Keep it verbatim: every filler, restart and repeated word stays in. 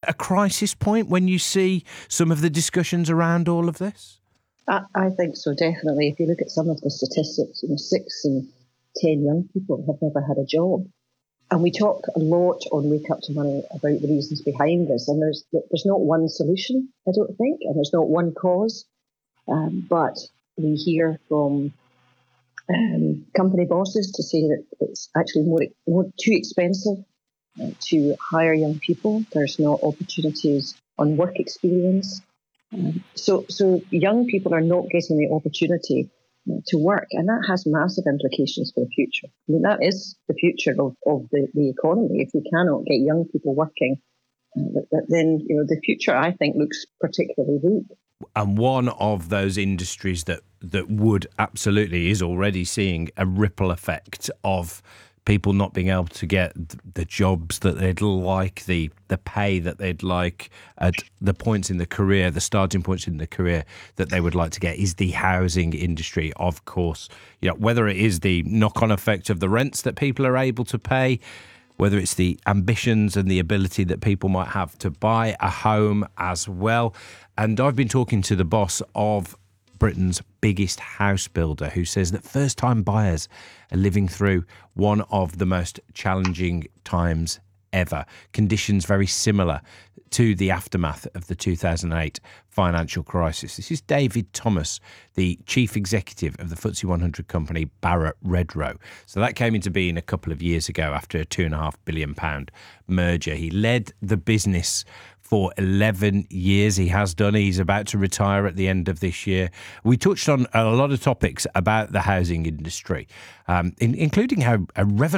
a crisis point when you see some of the discussions around all of this? I, I think so, definitely. If you look at some of the statistics, you know, six and ten young people have never had a job. And we talk a lot on Wake Up to Money about the reasons behind this. And there's there's not one solution, I don't think, and there's not one cause. Um, but we hear from um, company bosses to say that it's actually more, more too expensive uh, to hire young people. There's no opportunities on work experience. Um, so, so young people are not getting the opportunity to work, and that has massive implications for the future. I mean, that is the future of, of the, the economy. If we cannot get young people working, uh, then you know the future, I think, looks particularly bleak. And one of those industries that that would absolutely is already seeing a ripple effect of people not being able to get the jobs that they'd like, the the pay that they'd like at the points in the career, the starting points in the career that they would like to get, is the housing industry, of course. You know, whether it is the knock-on effect of the rents that people are able to pay, whether it's the ambitions and the ability that people might have to buy a home as well. And I've been talking to the boss of Britain's biggest house builder, who says that first-time buyers are living through one of the most challenging times ever. Conditions very similar to the aftermath of the two thousand eight financial crisis. This is David Thomas, the chief executive of the F T S E one hundred company Barratt Redrow. So that came into being a couple of years ago after a two and a half billion pound merger. He led the business for eleven years. He has done. He's about to retire at the end of this year. We touched on a lot of topics about the housing industry, um, in, including how a revolution